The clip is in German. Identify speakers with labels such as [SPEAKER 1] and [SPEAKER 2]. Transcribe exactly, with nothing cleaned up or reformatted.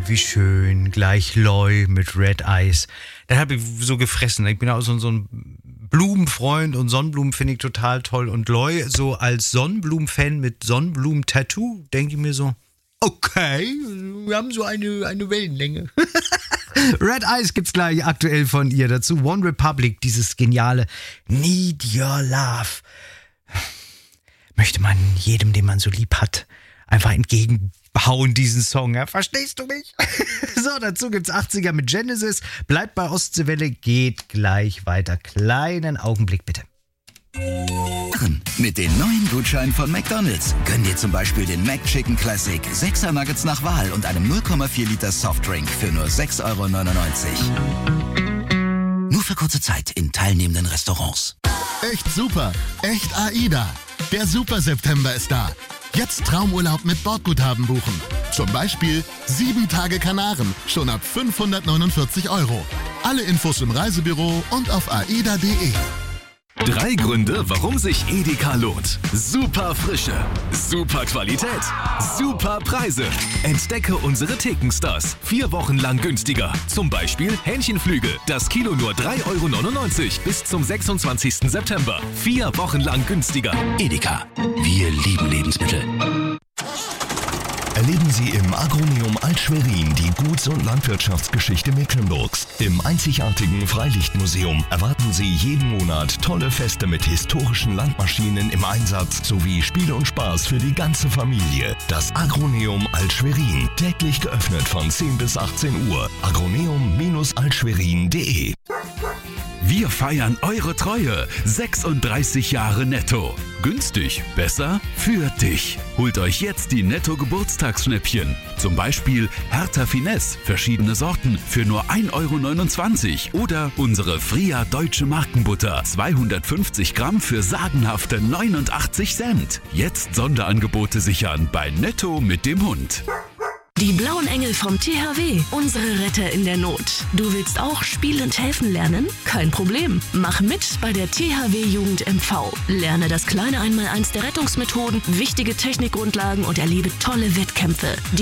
[SPEAKER 1] wie schön, gleich Loi mit Red Eyes. Das habe ich so gefressen. Ich bin auch so, so ein Blumenfreund und Sonnenblumen finde ich total toll. Und Loi so als Sonnenblumen-Fan mit Sonnenblumen-Tattoo, denke ich mir so, okay, wir haben so eine, eine Wellenlänge. Red Eyes gibt's gleich aktuell von ihr. Dazu One Republic, dieses geniale Need Your Love. Möchte man jedem, den man so lieb hat, einfach entgegenhauen, diesen Song. Ja? Verstehst du mich? So, dazu gibt's achtziger mit Genesis. Bleibt bei Ostseewelle, geht gleich weiter. Kleinen Augenblick bitte.
[SPEAKER 2] Mit den neuen Gutscheinen von McDonald's gönn dir zum Beispiel den McChicken Classic, sechser Nuggets nach Wahl und einem null Komma vier Liter Softdrink für nur sechs Euro neunundneunzig. Nur für kurze Zeit in teilnehmenden Restaurants.
[SPEAKER 3] Echt super, echt AIDA. Der Super September ist da. Jetzt Traumurlaub mit Bordguthaben buchen. Zum Beispiel sieben Tage Kanaren, schon ab fünfhundertneunundvierzig Euro. Alle Infos im Reisebüro und auf aida punkt de.
[SPEAKER 4] Drei Gründe, warum sich Edeka lohnt. Super Frische, super Qualität, super Preise. Entdecke unsere Thekenstars. Vier Wochen lang günstiger. Zum Beispiel Hähnchenflügel. Das Kilo nur drei Euro neunundneunzig bis zum sechsundzwanzigsten September. Vier Wochen lang günstiger.
[SPEAKER 2] Edeka, wir lieben Lebensmittel.
[SPEAKER 5] Erleben Sie im Agroneum Alt-Schwerin die Guts- und Landwirtschaftsgeschichte Mecklenburgs. Im einzigartigen Freilichtmuseum erwarten Sie jeden Monat tolle Feste mit historischen Landmaschinen im Einsatz sowie Spiele und Spaß für die ganze Familie. Das Agroneum Alt-Schwerin, täglich geöffnet von zehn bis achtzehn Uhr. agroneum Altschwerin punkt de.
[SPEAKER 4] Wir feiern eure Treue. sechsunddreißig Jahre netto. Günstig, besser, für dich. Holt euch jetzt die Netto-Geburtstagsschnäppchen. Zum Beispiel Hertha Finesse, verschiedene Sorten für nur ein Euro neunundzwanzig. Oder unsere Fria Deutsche Markenbutter, zweihundertfünfzig Gramm für sagenhafte neunundachtzig Cent. Jetzt Sonderangebote sichern bei Netto mit dem Hund.
[SPEAKER 6] Die blauen Engel vom T H W, unsere Retter in der Not. Du willst auch spielend helfen lernen? Kein Problem. Mach mit bei der T H W Jugend M V. Lerne das kleine Einmaleins der Rettungsmethoden, wichtige Technikgrundlagen und erlebe tolle Wettkämpfe.